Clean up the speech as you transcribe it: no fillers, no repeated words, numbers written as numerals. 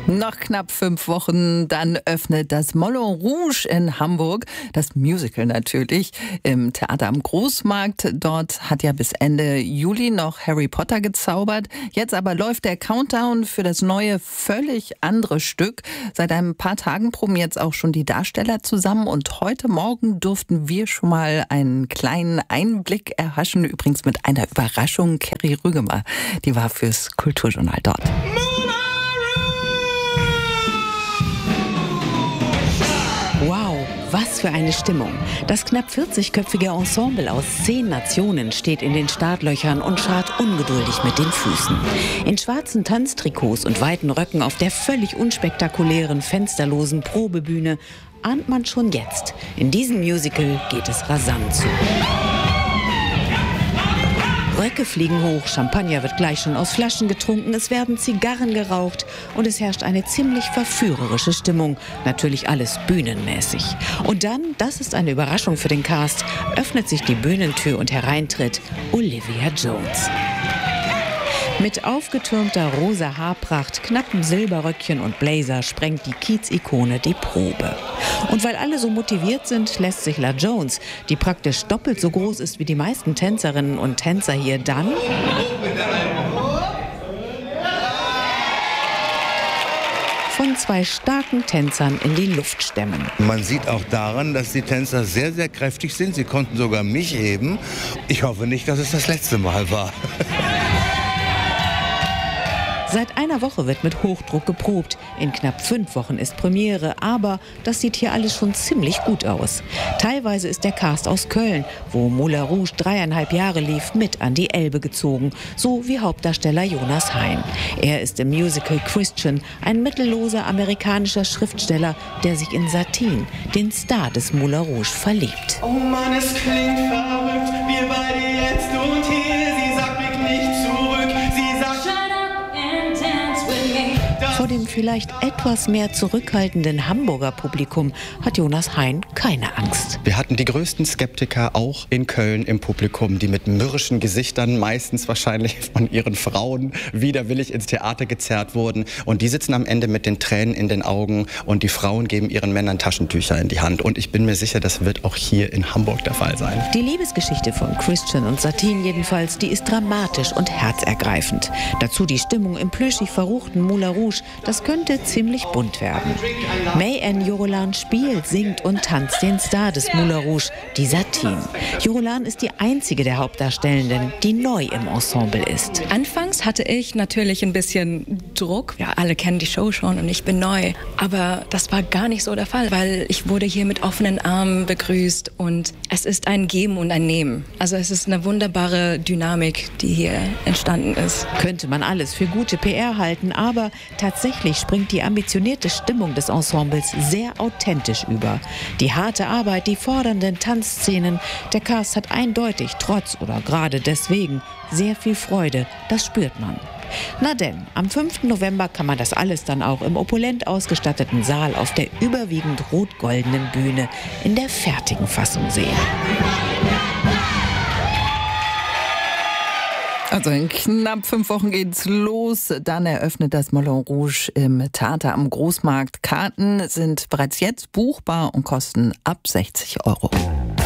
Noch knapp 5 Wochen, dann öffnet das Moulin Rouge in Hamburg. Das Musical natürlich im Theater am Großmarkt. Dort hat ja bis Ende Juli noch Harry Potter gezaubert. Jetzt aber läuft der Countdown für das neue, völlig andere Stück. Seit ein paar Tagen proben jetzt auch schon die Darsteller zusammen. Und heute Morgen durften wir schon mal einen kleinen Einblick erhaschen. Übrigens mit einer Überraschung. Kerry Rügemer, die war fürs Kulturjournal dort. Wow, was für eine Stimmung. Das knapp 40-köpfige Ensemble aus 10 Nationen steht in den Startlöchern und scharrt ungeduldig mit den Füßen. In schwarzen Tanztrikots und weiten Röcken auf der völlig unspektakulären, fensterlosen Probebühne ahnt man schon jetzt, in diesem Musical geht es rasant zu. Röcke fliegen hoch, Champagner wird gleich schon aus Flaschen getrunken, es werden Zigarren geraucht und es herrscht eine ziemlich verführerische Stimmung. Natürlich alles bühnenmäßig. Und dann, das ist eine Überraschung für den Cast, öffnet sich die Bühnentür und hereintritt Olivia Jones. Mit aufgetürmter rosa Haarpracht, knappem Silberröckchen und Blazer sprengt die Kiez-Ikone die Probe. Und weil alle so motiviert sind, lässt sich La Jones, die praktisch doppelt so groß ist wie die meisten Tänzerinnen und Tänzer hier, dann von 2 starken Tänzern in die Luft stemmen. Man sieht auch daran, dass die Tänzer sehr, sehr kräftig sind. Sie konnten sogar mich heben. Ich hoffe nicht, dass es das letzte Mal war. Seit einer Woche wird mit Hochdruck geprobt. In knapp 5 Wochen ist Premiere, aber das sieht hier alles schon ziemlich gut aus. Teilweise ist der Cast aus Köln, wo Moulin Rouge 3,5 Jahre lief, mit an die Elbe gezogen, so wie Hauptdarsteller Jonas Hein. Er ist im Musical Christian ein mittelloser amerikanischer Schriftsteller, der sich in Satine, den Star des Moulin Rouge, verliebt. Oh Mann, es klingt verrückt, wir beide jetzt und hier, sie sagt mich nicht zurück, sie sagt Vor dem vielleicht etwas mehr zurückhaltenden Hamburger Publikum hat Jonas Hein keine Angst. Wir hatten die größten Skeptiker auch in Köln im Publikum, die mit mürrischen Gesichtern, meistens wahrscheinlich von ihren Frauen, widerwillig ins Theater gezerrt wurden. Und die sitzen am Ende mit den Tränen in den Augen und die Frauen geben ihren Männern Taschentücher in die Hand. Und ich bin mir sicher, das wird auch hier in Hamburg der Fall sein. Die Liebesgeschichte von Christian und Satine jedenfalls, die ist dramatisch und herzergreifend. Dazu die Stimmung im plüschig verruchten Moulin Rouge, das könnte ziemlich bunt werden. May-Anne Jorelan spielt, singt und tanzt den Star des Moulin Rouge, die Satine. Jorelan ist die einzige der Hauptdarstellenden, die neu im Ensemble ist. Anfangs hatte ich natürlich ein bisschen Druck. Ja, alle kennen die Show schon und ich bin neu. Aber das war gar nicht so der Fall, weil ich wurde hier mit offenen Armen begrüßt und es ist ein Geben und ein Nehmen. Also es ist eine wunderbare Dynamik, die hier entstanden ist. Könnte man alles für gute PR halten, aber tatsächlich springt die ambitionierte Stimmung des Ensembles sehr authentisch über. Die harte Arbeit, die fordernden Tanzszenen, der Cast hat eindeutig trotz oder gerade deswegen sehr viel Freude, das spürt man. Na denn, am 5. November kann man das alles dann auch im opulent ausgestatteten Saal auf der überwiegend rot-goldenen Bühne in der fertigen Fassung sehen. Also in knapp 5 Wochen geht's los. Dann eröffnet das Moulin Rouge im Theater am Großmarkt. Karten sind bereits jetzt buchbar und kosten ab 60 €.